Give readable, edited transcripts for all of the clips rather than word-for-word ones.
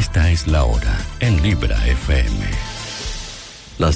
Esta es la hora en Libra FM. Las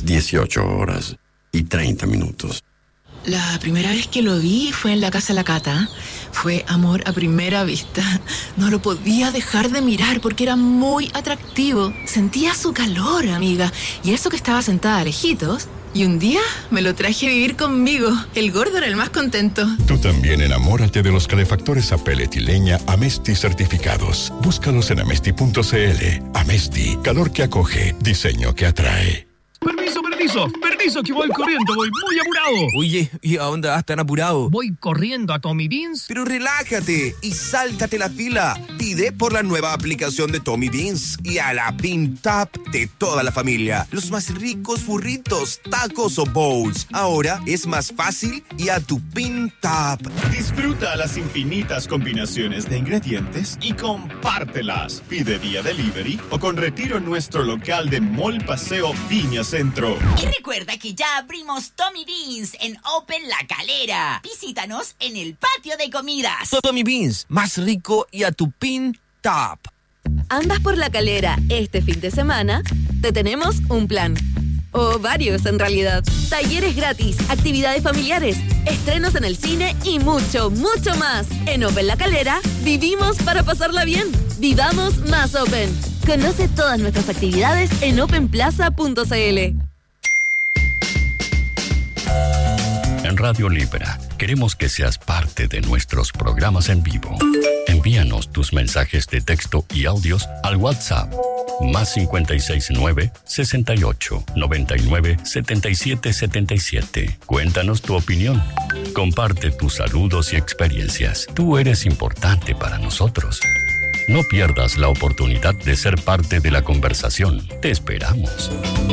18:30. La primera vez que lo vi fue en la casa de la Cata. Fue amor a primera vista. No lo podía dejar de mirar porque era muy atractivo. Sentía su calor, amiga. Y eso que estaba sentada lejitos. Y un día me lo traje a vivir conmigo. El gordo era el más contento. Tú también enamórate de los calefactores a pellet y leña Amesti certificados. Búscalos en amesti.cl. Amesti, calor que acoge, diseño que atrae. Permiso, que voy corriendo, voy muy apurado. Oye, ¿y a dónde vas tan apurado? Voy corriendo a Tommy Beans. Pero relájate y sáltate la fila. Pide por la nueva aplicación de Tommy Beans y a la Pin Tap de toda la familia. Los más ricos burritos, tacos o bowls. Ahora es más fácil y a tu Pin Tap. Disfruta las infinitas combinaciones de ingredientes y compártelas. Pide vía delivery o con retiro en nuestro local de Mall Paseo Viña Centro. Y recuerda que ya abrimos Tommy Beans en Open La Calera. Visítanos en el patio de comidas. Tommy Beans, más rico y a tu Pin Tap. ¿Andas por La Calera este fin de semana? Te tenemos un plan. O varios, en realidad. Talleres gratis, actividades familiares, estrenos en el cine y mucho, mucho más. En Open La Calera, vivimos para pasarla bien. Vivamos más Open. Conoce todas nuestras actividades en openplaza.cl. En Radio Libra, queremos que seas parte de nuestros programas en vivo. Envíanos tus mensajes de texto y audios al WhatsApp +569 68 99 77 77. Cuéntanos tu opinión. Comparte tus saludos y experiencias. Tú eres importante para nosotros. No pierdas la oportunidad de ser parte de la conversación. Te esperamos.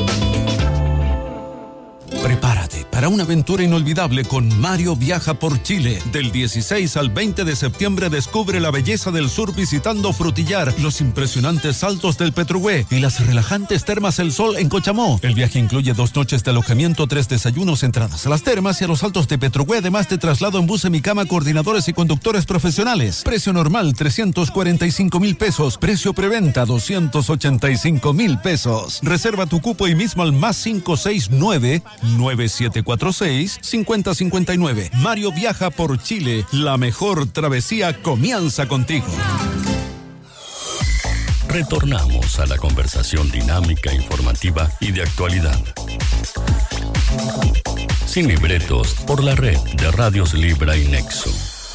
Prepárate para una aventura inolvidable con Mario Viaja por Chile. Del 16 al 20 de septiembre descubre la belleza del sur visitando Frutillar, los impresionantes saltos del Petrugué y las relajantes termas El Sol en Cochamó. El viaje incluye 2 noches de alojamiento, 3 desayunos, entradas a las termas y a los saltos de Petrugué, además de traslado en bus Semicama, coordinadores y conductores profesionales. Precio normal 345,000 pesos. Precio preventa 285,000 pesos. Reserva tu cupo y mismo al +569 9746-5059. Mario Viaja por Chile. La mejor travesía comienza contigo. Retornamos a la conversación dinámica, informativa y de actualidad. Sin libretos, por la red de Radios Libra y Nexo.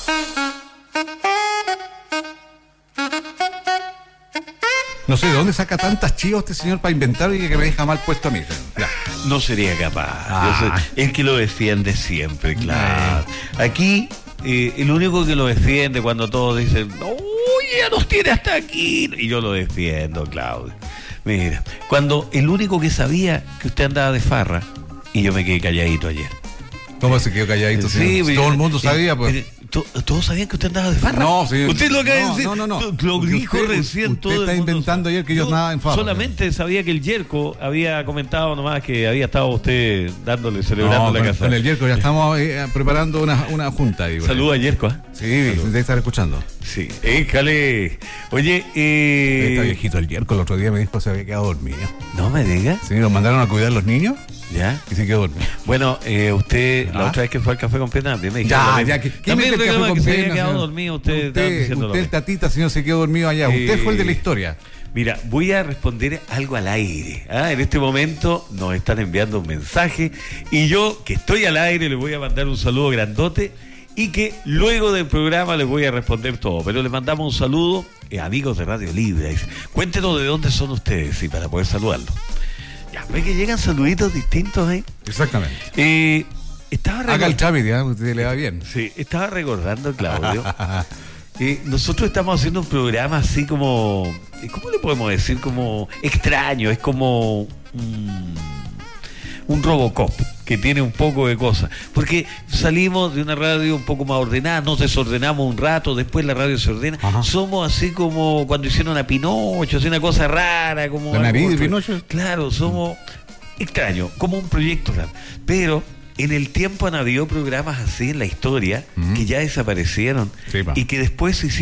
No sé de dónde saca tantas chivas este señor para inventar y que me deja mal puesto a mí. Ya. No sería capaz. El que lo defiende siempre, claro. Aquí, el único que lo defiende cuando todos dicen, ¡oye, ya nos tiene hasta aquí! Y yo lo defiendo, Claudio. Mira, cuando el único que sabía que usted andaba de farra, y yo me quedé calladito ayer. ¿Cómo se quedó calladito? Sí, todo el mundo sabía, pues. ¿Todos sabían que usted andaba de farra? No, sí. Usted lo acaba de decir. No. Lo dijo recién todo. Usted está inventando ayer que yo andaba en farra. Solamente sabía que el Yerko había comentado nomás que había estado usted celebrando la casa. Con el Yerko ya estamos preparando una junta. Saludos a Yerko, ¿eh? Sí, debe estar escuchando. Sí, éjale. Oye, Está viejito el Yerko, el otro día me dijo que se había quedado dormido. No me digas. Sí, lo mandaron a cuidar los niños. ¿Ya? Y se quedó dormido. Bueno, usted, la otra vez que fue al café con Pena, también me dijeron. ¿Quién me dijo que se había quedado dormido? Usted el tatita, señor, se quedó dormido allá. Usted fue el de la historia. Mira, voy a responder algo al aire. En este momento nos están enviando un mensaje y yo, que estoy al aire, les voy a mandar un saludo grandote y que luego del programa les voy a responder todo. Pero les mandamos un saludo, amigos de Radio Libre. Cuéntenos de dónde son ustedes, sí, para poder saludarlos. Ya, ve que llegan saluditos distintos ahí. Exactamente. Haga el trámite, usted le va bien. Sí, estaba recordando, Claudio. Nosotros estamos haciendo un programa así como, ¿cómo le podemos decir? Como extraño, es como un Robocop que tiene un poco de cosas, porque salimos de una radio un poco más ordenada, nos desordenamos un rato, después la radio se ordena. Ajá. Somos así como cuando hicieron a Pinocho, así una cosa rara, como la nariz de Pinocho. Claro, somos extraños, como un proyecto raro, pero en el tiempo han habido programas así en la historia que ya desaparecieron y que después se hicieron